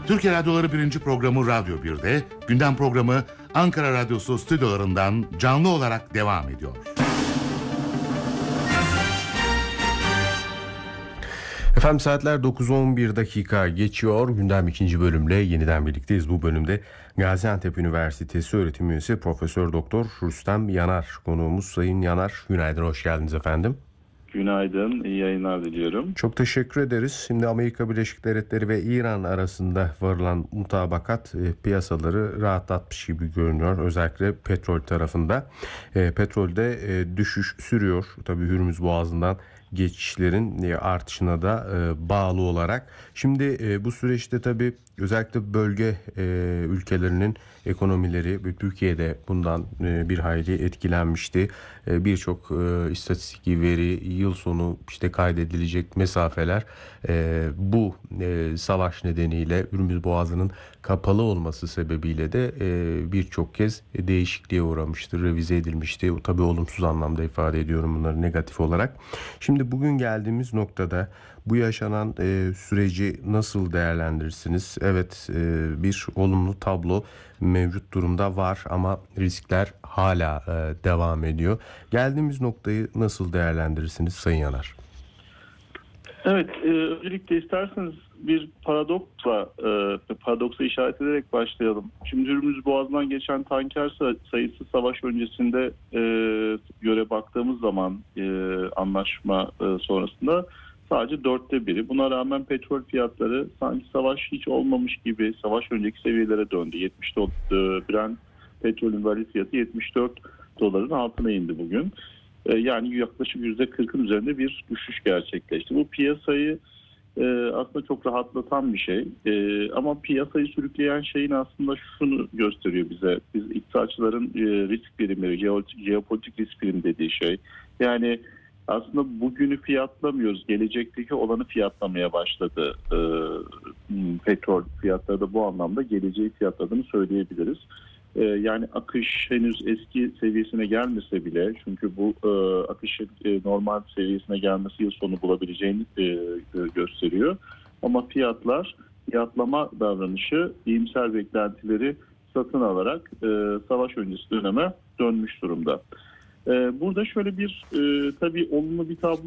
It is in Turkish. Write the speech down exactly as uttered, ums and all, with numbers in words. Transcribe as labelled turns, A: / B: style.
A: Türkiye Radyoları birinci programı Radyo bir'de, gündem programı Ankara Radyosu stüdyolarından canlı olarak devam ediyor.
B: Efendim saatler dokuz on bir dakika geçiyor. Gündem ikinci bölümle yeniden birlikteyiz. Bu bölümde Gaziantep Üniversitesi öğretim üyesi Profesör Doktor Rüstem Yanar konuğumuz. Sayın Yanar, günaydın, hoş geldiniz efendim.
C: Günaydın, iyi yayınlar diliyorum.
B: Çok teşekkür ederiz. Şimdi Amerika Birleşik Devletleri ve İran arasında varılan mutabakat e, piyasaları rahatlatmış gibi görünüyor. Özellikle petrol tarafında. E, petrolde e, düşüş sürüyor. Tabii Hürmüz Boğazı'ndan geçişlerin e, artışına da e, bağlı olarak. Şimdi e, bu süreçte tabii özellikle bölge e, ülkelerinin ekonomileri ve Türkiye'de bundan e, bir hayli etkilenmişti. E, Birçok e, istatistik veri, yıl sonu işte kaydedilecek mesafeler e, bu e, savaş nedeniyle Hürmüz Boğazı'nın kapalı olması sebebiyle de e, birçok kez değişikliğe uğramıştır, revize edilmişti. Tabii olumsuz anlamda ifade ediyorum bunları, negatif olarak. Şimdi bugün geldiğimiz noktada bu yaşanan e, süreci nasıl değerlendirirsiniz? Evet, e, bir olumlu tablo mevcut durumda var ama riskler hala e, devam ediyor. Geldiğimiz noktayı nasıl değerlendirirsiniz Sayın Yanar?
C: Evet, e, öncelikle isterseniz bir paradoksla, e, paradoksa işaret ederek başlayalım. Şimdi Hürmüz Boğazı'ndan geçen tanker sayısı savaş öncesinde e, göre baktığımız zaman e, anlaşma e, sonrasında sadece dörtte biri. Buna rağmen petrol fiyatları sanki savaş hiç olmamış gibi savaş önceki seviyelere döndü. yetmiş dört Brent petrolün varil fiyatı yetmiş dört doların altına indi bugün. Yani yaklaşık yüzde kırkın üzerinde bir düşüş gerçekleşti. Bu piyasayı e, aslında çok rahatlatan bir şey. E, ama piyasayı sürükleyen şeyin aslında şunu gösteriyor bize. Biz iktisatçıların e, risk birimi, jeopolitik risk birimi dediği şey. Yani aslında bugünü fiyatlamıyoruz. Gelecekteki olanı fiyatlamaya başladı. E, petrol fiyatları da bu anlamda geleceği fiyatladığını söyleyebiliriz. Yani akış henüz eski seviyesine gelmese bile, çünkü bu e, akışın e, normal seviyesine gelmesi yıl sonu bulabileceğini e, gösteriyor. Ama fiyatlar, fiyatlama davranışı iyimser beklentileri satın alarak e, savaş öncesi döneme dönmüş durumda. E, burada şöyle bir e, tabii olumlu bir tablo